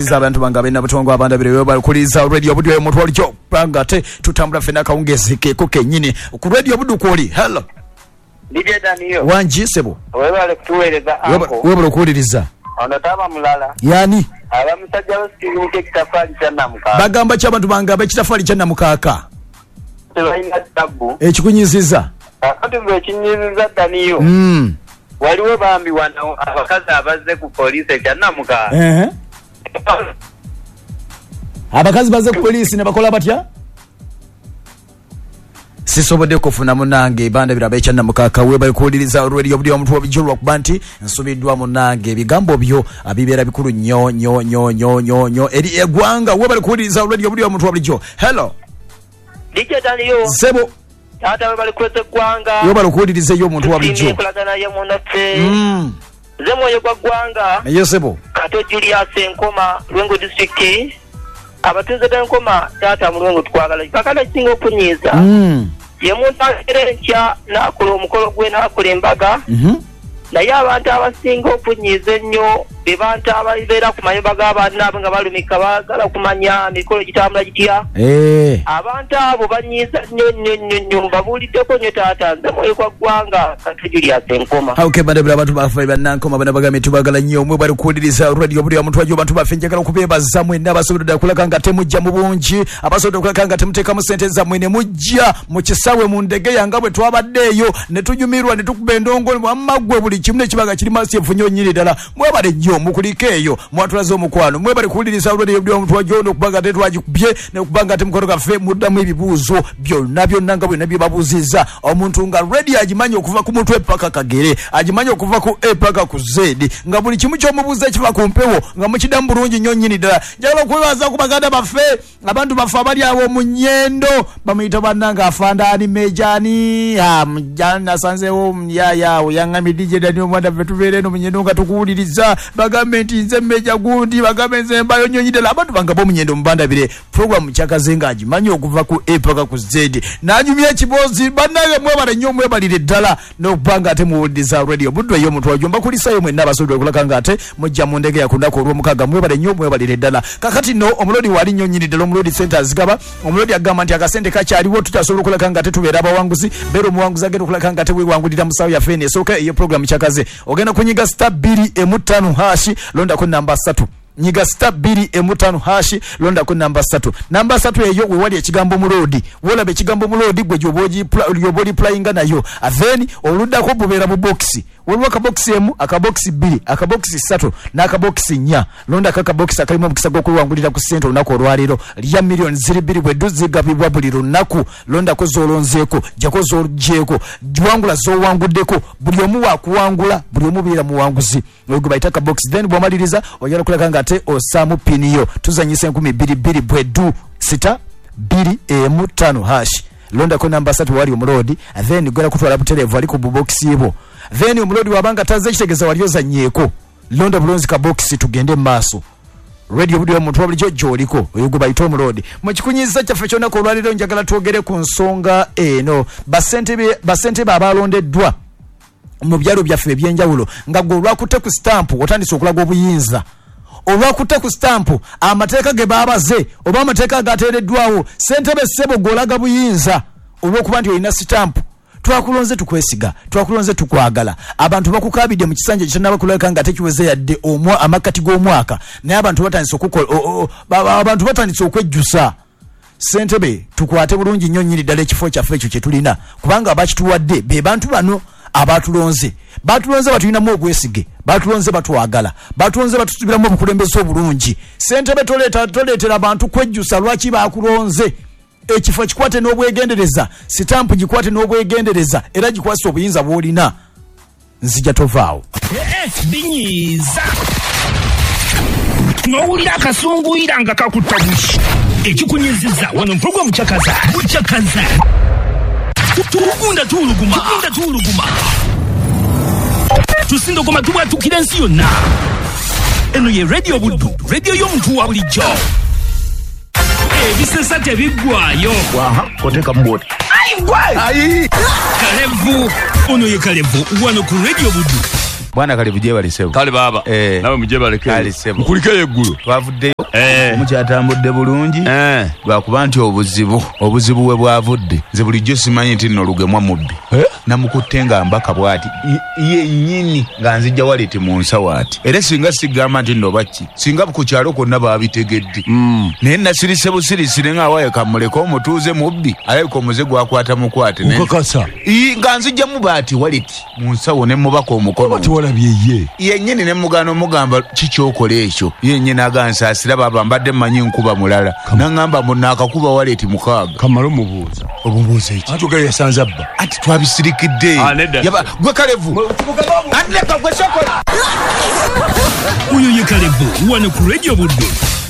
abantu bangabe nabutongo abanda bire bakuliza radio budwe omuntu oli kyo bangate tutambula fena kaungezike ko kenyini ku radio budu koli hello DJ Daniel wanjisebo webale kutuweleza anko webale kuuliriza onataba mulala yani abamusajja basikirinike kitafali kya namukaka bagamba ky'abantu bangabe kitafali kya namukaka tebalina tabu ekikunyiziza akati bwe kinyiziza Daniel waliwo bambi wano abakazi abazze ku police kya namukaka abakazi bazze ku police ne bakola batya sisobodde kufuna munange banda birabe kya namukaka we bali kuuliriza radio buli omuntu obijulwa kubanti nsubiddwa munange bigambo byo abibera bikulu nyo eri egwanga we bali kuuliriza radio buli omuntu obijjo hello DJ Daniel sebo tata we bali kwete gwanga we bali kuuliriza yo omuntu obijjo kulagana ye munate zemo ye gwanga yesebo kato Julius Enkoma Lwengo district abatunze benkoma tata mulwengo twagala kakana kingo okunyiza ye muntu akerencha nakola omukolo gwe nakola embaga naye abantu abasinga okunyiza ennyo bebantu ababeera ku mayumba g'abaana abo nga balumika baagala kumanya mikolo gitambula gitya abantu abo banyiza nnyo mbabuuliddeko nnyo taata nze mwoyo gwa ggwanga kati Julius Enkoma bandabira abantu baffe bannankoma bana bagambe tubagala nnyo omwe bali kuwuliriza radio buli omuntu wajo abantu baffe njagala okubeebaza mwenna abasobodde okulaka nga temujja mu bungi abasobodde okulaka nga temuteekamu ssente zammwe ne mujja mu kisawe mu ndege yanga bwe twabaddeeyo ne tunyumirwa ne tukuba endongole wamma ggwe buli kimu nekibaga kiri masyefunyo nnyini ddala mwebale nnyo mukulike eyo mwatulaze omukwano mwebale kuwuliriza radio buli omuntu wajo n'okubanga tetwagikubye n'okubanga temukolo gaffe muddamu ebibuuzo byonna nga bwe nabyo babuuzizza omuntu nga radio agimanyi okuva ku mutwe paka kagere agimanyi okuva ku A paka ku Z nga buli kimu ky'omubuuza kiva ku mpewo nga mukiddamu bulungi nnyo nnyini ddala njagala okwebaza ku baganda baffe abantu baffe abali awo mu nnyendo bamuyita bannanga afandaani mejani mujani nasanzewo yayawo yaŋŋamye DJ Daniel omwana ffe tubeere eno mu nnyendo nga tukuwuliriza bagambe nti nze mmeja gundi bagambe nze mbayo nnyo ddala abantu bange b'omunyendo mubandabire programu kyakaze nga agimanyi okuva ku A paka ku Z n'anyumya ekiboozi bannange mwebale nnyo mwebalire ddala n'okubanga ate muwuliriza radio budde yo omuntu wajjo mbakulisayo mwenna abasobodde okulaka nga ate mujja mu ndege yakundako olw'omukaaga mwebale nnyo mwebalire ddala kakati no omulodi wali nnyo nnyini ddala omulodi center azigaba omulodi agamba nti akasente kakyaliwo tutasobola okulaka nga ate tubeera abawanguzi beera omuwanguzi agenda okulaka nga ate weewangulira musawo yaffe eno esooka eyo programu kyakaze ogenda kunyiga *2M5# londako namba 3 nyiga *2M5# londako namba 3 namba 3 eyo wewali ekigambo mulodi wolaba ekigambo mulodi gwe gyoboli playinga nayo then oluddako bubeera mu boxi waliwo akaboxi emu akaboxi 2 akaboxi 3 n'akaboxi 4 londako akaboxi akalimu omukisa gw'okuwangulira ku ssente olunaku olwaleero lya millioni 2 bwe zigabibwa buli lunaku londako z'olonzeeko jako z'olugyeko wangula z'owanguddeko buli omu waakuwangula buli omu beera muwanguzi gwe bayita akaboxi then bw'omaliriza ojala kulaka nga ate osaamu piniyo tuzanyisa 2022 bwedu *2M5# londako namba 3 wali omulodi then gwera kutwala buterevu ali ku bubokisi bwo then omulodi wabanga taze kitegeeza wali ozanyeeko londa bulonzi ka boxi tugende mu maaso radio budde omuntu wabulijjo gy'oliko oyo gwe bayita omulodi mu kikunyiza kyaffe kyonna ku olwaliro njagala twogere ku nsonga eno basente be abalondeddwa mu byalo byaffe ebyenjawulo nga gwe olwakutte ku stampu otandise okulaga obuyinza olwakutte ku stampu amateeka ge baabaze oba amateeka gateereddwawo ssentebe ssebo gw'olaga buyinza olw'okuba nti olina stampu twakulonze tukwesiga twakulonze tukwagala abantu bakukaabidde mu kisanja kitannaba kulabika nga tekiweze yadde amakkati g'omwaka naye abantu batandise okwejjusa ssentebe tukwate bulungi nnyo nnyini ddala ekifo kyaffe ekyo kye tulina kubanga abakituwadde be bantu bano abatulonze batulinamu ogwesige batulonze batwagala batulonze batusubiramu obukulembeze obulungi ssentebe toleetera abantu kwejjusa lwaki bakulonze ekifo kikwate n'obwegendereza sitampu gikwate n'obwegendereza era gikwase obuyinza bw'olina nzija tovaawo binyiiza n'owulira akasunguyira nga kakutta bushi ekikunyiziza wano mpogwa bukyakaza tugunda tuuluguma tusindogoma tubwatukira ensi yonna eno ye radio buddu radio y'omuntu wa bulijjo ebisesa tebiggwayo koteka mboti kalevu ono ye kalevu wano ku radio buddu bwana Kalevu je balisebo kale baba nawe muje baleke balisebo mukulike yeggulu twavuddeyo mukyatambudde bulungi lwakuba nti obuzibu we bwavudde nze bulijjo simanyi nti nno lugemwa mubbi namukutte nga mbaka bwati yennyini nga nzijja waleti mu nsawo ati era singa sigamba nti nno baki singa ku kyalo konna baabitegedde naye nasirise busirisire ng'awaye kamuleka omutuuze mubbi alabika omuze gwakwata mukwate nga nzijjamu baati waleti mu nsawo ne mubaka omukono yennyini ne mugano mugamba kikyokola ekyo yennyini agansaasira baba mbadde mmanyi nkuba mulala naŋŋamba munaakakuba waleti mukaaga kamala omubuuza iki atuga yasanze abba ati twabisirikidde gwe Kalevu andeka gwe sokola uyo ye Kalevu wane ku Radio Buddu.